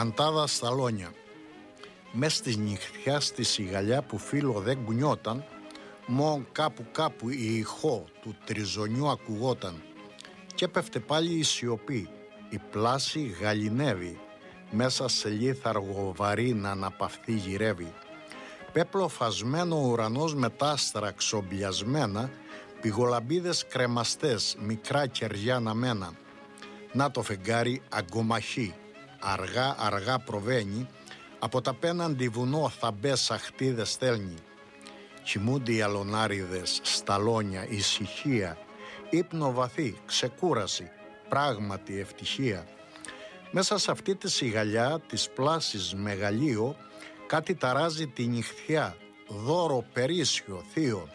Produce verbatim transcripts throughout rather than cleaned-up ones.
Καντάδα Σταλόνια. Μες της νυχτιάς στη σιγαλιά που φίλο δεν κουνιόταν, μόν κάπου κάπου η ηχό του τριζωνιού ακουγόταν. Και έπεφτε πάλι η σιωπή, η πλάση γαλινεύει, μέσα σε λίθαργο βαρύ να αναπαυθεί γυρεύει. Πέπλο φασμένο ουρανός με τ' άστρα ξομπιασμένα, πηγολαμπίδες κρεμαστές, μικρά κεριά αναμένα. Να το φεγγάρι αγκομαχεί, αργά αργά προβαίνει, από τα πέναντι βουνό θαμπές αχτίδες στέλνει. Κοιμούνται οι αλωνάριδες, σταλόνια, ησυχία, ύπνο βαθύ, ξεκούραση, πράγματι ευτυχία. Μέσα σε αυτή τη σιγαλιά της πλάσης μεγαλείο, κάτι ταράζει τη νυχτιά, δώρο περίσσιο, θείο.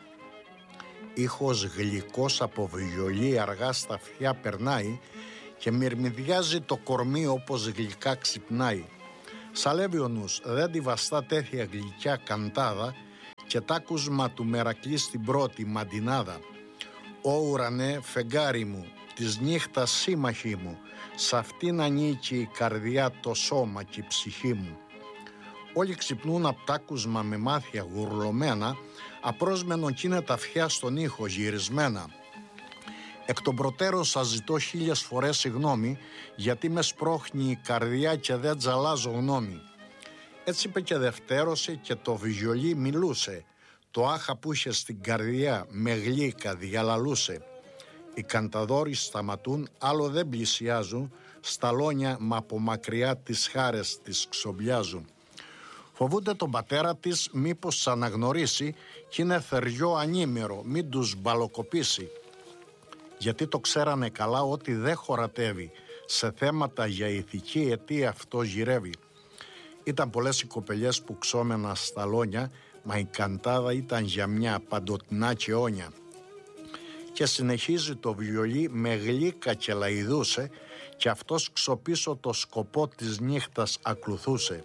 Ήχος γλυκός από βιολί αργά στα αυτιά περνάει και μυρμηδιάζει το κορμί όπως γλυκά ξυπνάει. Σαλεύει ο νους, δεν τη βαστά τέτοια γλυκιά καντάδα και τ' άκουσμα του Μερακλή στην πρώτη μαντινάδα. Ω ουρανέ, φεγγάρι μου, της νύχτας σύμμαχή μου, σ' αυτήν ανήκει η καρδιά, το σώμα και η ψυχή μου. Όλοι ξυπνούν απ' τ' άκουσμα με μάτια γουρλωμένα, απρόσμενο κι είναι τα αυτιά στον ήχο γυρισμένα. Εκ των προτέρων σας ζητώ χίλιες φορές συγγνώμη, γιατί με σπρώχνει η καρδιά και δεν τζαλάζω γνώμη. Έτσι είπε και δευτέρωσε και το βιολί μιλούσε, το άχα που είχε στην καρδιά με γλύκα διαλαλούσε. Οι κανταδόροι σταματούν, άλλο δεν πλησιάζουν, σταλόνια μα από μακριά τις χάρες τις ξομπιάζουν. Φοβούνται τον πατέρα της μήπως σ' αναγνωρίσει κι είναι θεριό ανήμερο, μην τους μπαλοκοπήσει. Γιατί το ξέρανε καλά ότι δεν χωρατεύει, σε θέματα για ηθική αιτία αυτό γυρεύει. Ήταν πολλές οι κοπελιές που ξώμεναν σταλόνια, μα η καντάδα ήταν για μια παντοτινά και όνια. Και συνεχίζει το βιολί με γλύκα και λαϊδούσε και αυτός ξοπίσω το σκοπό της νύχτας ακολουθούσε.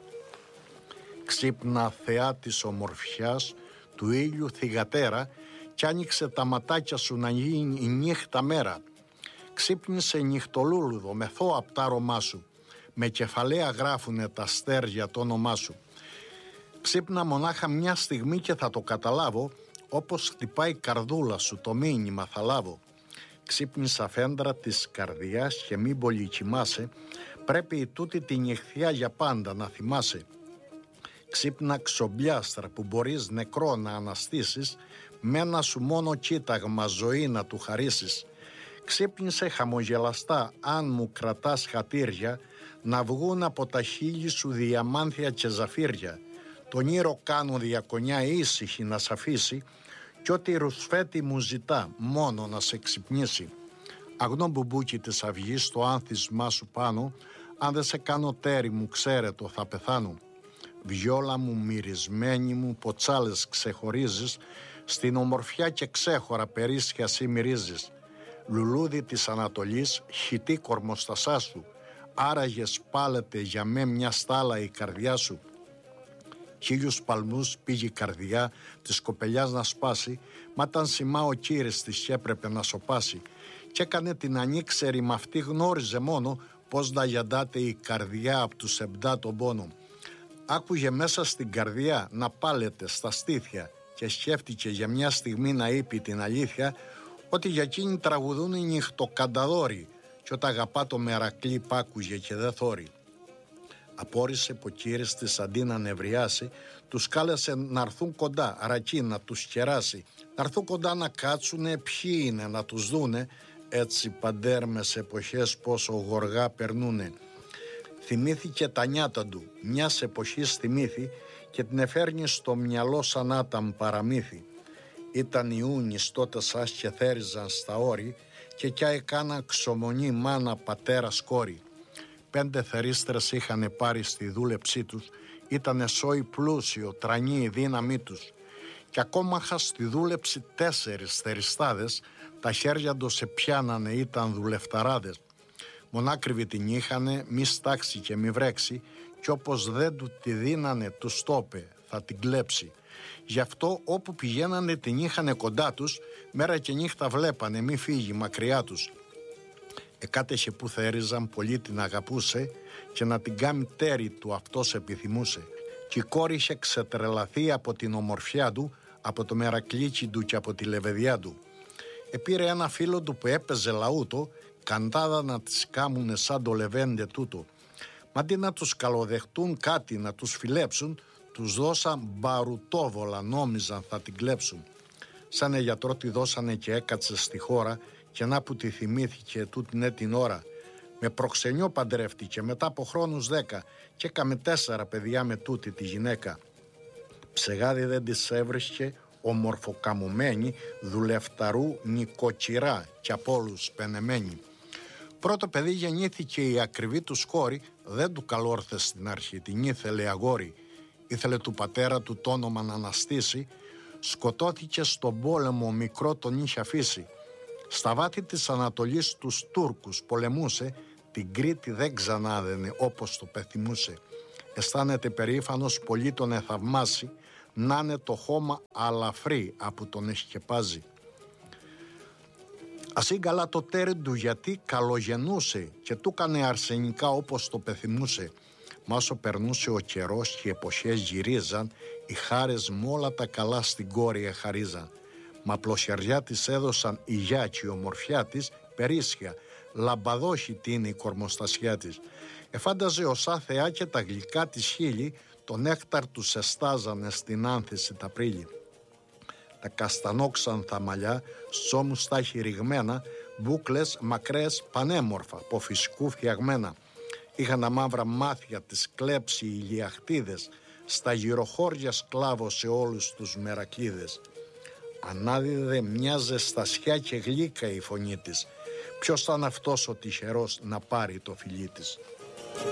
Ξύπνα θεά της ομορφιάς, του ήλιου θυγατέρα, κι άνοιξε τα ματάκια σου να γίνει η νύχτα μέρα. Ξύπνησε νυχτολούλουδο, μεθώ απ' τα αρώμά σου, με κεφαλαία γράφουνε τα αστέρια το όνομά σου. Ξύπνα μονάχα μια στιγμή και θα το καταλάβω, όπως χτυπάει η καρδούλα σου το μήνυμα θα λάβω. Ξύπνησα φέντρα της καρδιάς και μην πολύ κοιμάσαι, πρέπει η τούτη τη νυχθιά για πάντα να θυμάσαι. Ξύπνα ξομπιάστρα που μπορείς νεκρό να αναστήσεις, με ένα σου μόνο κοίταγμα ζωή να του χαρίσεις. Ξύπνησε χαμογελαστά αν μου κρατάς χατήρια, να βγουν από τα χείλη σου διαμάνθια και ζαφύρια. Τον ήρο κάνω διακονιά ήσυχη να σ' αφήσει, κι ό,τι ρουσφέτη μου ζητά μόνο να σε ξυπνήσει. Αγνό μπουμπούκι της αυγής στο άνθισμά σου πάνω, αν δεν σε κάνω τέρι μου ξέρετο θα πεθάνω. Βιόλα μου μυρισμένη μου ποτσάλες ξεχωρίζεις, στην ομορφιά και ξέχωρα περίσσια σύ μυρίζεις. Λουλούδι της Ανατολής, χυτή κορμοστασά σου, άραγε σπάλεται για με μια στάλα η καρδιά σου. Χίλιους παλμούς πήγε η καρδιά της κοπελιάς να σπάσει, μα ήταν σημά ο κύρις της έπρεπε να σωπάσει. Κι έκανε την ανήξερη, μ' αυτή γνώριζε μόνο πως να γιαντάται η καρδιά απ' του σεμπτά τον πόνο. Άκουγε μέσα στην καρδιά να πάλεται στα στήθια και σκέφτηκε για μια στιγμή να είπε την αλήθεια, ότι για εκείνη τραγουδούν οι νυχτοκανταδόροι κι όταν αγαπά το Μερακλή π' άκουγε και δεν θόρει. Απόρρισε που κύρις της αντί να νευριάσει, τους κάλεσε να έρθουν κοντά, ρακί να τους κεράσει, να έρθουν κοντά να κάτσουνε ποιοι είναι να τους δούνε, έτσι παντέρμες εποχές πόσο γοργά περνούνε. Θυμήθηκε τα νιάτα του, μιας εποχής θυμήθη και την εφέρνει στο μυαλό σαν άταν παραμύθι. Ήταν Ιούνις τότε σας και θέριζαν στα όρη και κι έκανα ξομονή μάνα πατέρα κόρη. Πέντε θερίστρες είχανε πάρει στη δούλεψή τους, ήτανε σόι πλούσιο, τρανή η δύναμή τους. Κι ακόμα είχα στη δούλεψη τέσσερις θεριστάδες, τα χέρια τους σε πιάνανε, ήταν δουλευταράδες. Μονάκριβη την είχανε, μη στάξει και μη βρέξει, κι όπως δεν του τη δίνανε του στόπε, θα την κλέψει. Γι' αυτό όπου πηγαίνανε την είχανε κοντά τους, μέρα και νύχτα βλέπανε, μη φύγει μακριά τους. Εκάτεχε που θέριζαν, πολύ την αγαπούσε και να την κάνει τέρη του αυτός επιθυμούσε. Κι η κόρη είχε ξετρελαθεί από την ομορφιά του, από το μερακλίτσι του και από τη λεβεδιά του. Επήρε ένα φίλο του που έπαιζε λαούτο, καντάδα να τις κάμουνε σαν το λεβέντε τούτο. Μα αντί να τους καλοδεχτούν κάτι να τους φιλέψουν, τους δώσαν μπαρουτόβολα, νόμιζαν θα την κλέψουν. Σαν γιατρό τη δώσανε και έκατσε στη χώρα, και να που τη θυμήθηκε τούτην την ώρα. Με προξενιό παντρεύτηκε μετά από χρόνους δέκα και έκαμε τέσσερα παιδιά με τούτη τη γυναίκα. Ψεγάδι δεν της έβρισκε, ομορφοκαμωμένη, δουλευταρού νοικοκυρά και από όλους πενεμένη. Πρώτο παιδί γεννήθηκε η ακριβή του κόρη, δεν του καλόρθε στην αρχή, την ήθελε αγόρι. Ήθελε του πατέρα του το όνομα να αναστήσει, σκοτώθηκε στον πόλεμο, μικρό τον είχε αφήσει. Στα βάθη της Ανατολής τους Τούρκους πολεμούσε, την Κρήτη δεν ξανάδαινε όπως το πεθυμούσε. Αισθάνεται περήφανος, πολύ τον εθαυμάσει, να είναι το χώμα αλαφρύ από τον εσκεπάζει. Ασύ καλά το τέρι του γιατί καλογενούσε και του έκανε αρσενικά όπως το πεθυμούσε. Μα όσο περνούσε ο καιρός και οι εποχές γυρίζαν, οι χάρες με όλα τα καλά στην κόρη εχαρίζαν. Μα πλωσιαριά της έδωσαν η γιά και η ομορφιά της περίσσια, λαμπαδόχητη είναι η κορμοστασιά της. Εφάνταζε οσά θεά και τα γλυκά της χείλη, το νέκταρ τους εστάζανε στην άνθηση τα πρίλη. Τα καστανόξανθα μαλλιά, στους ώμους τα έχει ρηγμένα, μπούκλες μακρές πανέμορφα, από φυσικού φτιαγμένα. Είχαν τα μαύρα μάτια της κλέψει οι ηλιαχτίδες, στα γυροχώρια σκλάβωσε όλους τους μερακλίδες. Ανάδιδε μια ζεστασιά και γλύκα η φωνή της. Ποιος ήταν αυτός ο τυχερός να πάρει το φιλί της?